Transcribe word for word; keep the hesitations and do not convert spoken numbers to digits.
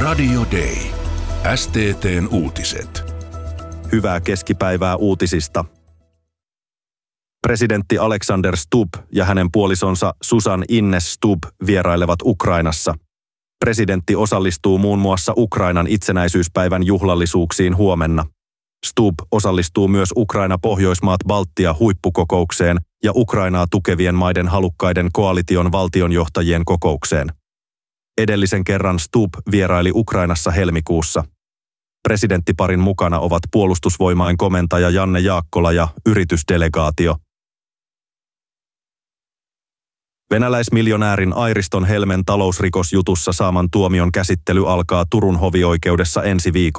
Radio Day. S T T:n uutiset. Hyvää keskipäivää uutisista. Presidentti Alexander Stubb ja hänen puolisonsa Susan Ines Stubb vierailevat Ukrainassa. Presidentti osallistuu muun muassa Ukrainan itsenäisyyspäivän juhlallisuuksiin huomenna. Stubb osallistuu myös Ukraina-Pohjoismaat Baltia huippukokoukseen ja Ukrainaa tukevien maiden halukkaiden koalition valtionjohtajien kokoukseen. Edellisen kerran Stubb vieraili Ukrainassa helmikuussa. Presidenttiparin mukana ovat puolustusvoimain komentaja Janne Jaakkola ja yritysdelegaatio. Venäläismiljonäärin Airiston Helmen talousrikosjutussa saaman tuomion käsittely alkaa Turun hovioikeudessa ensi viikolla.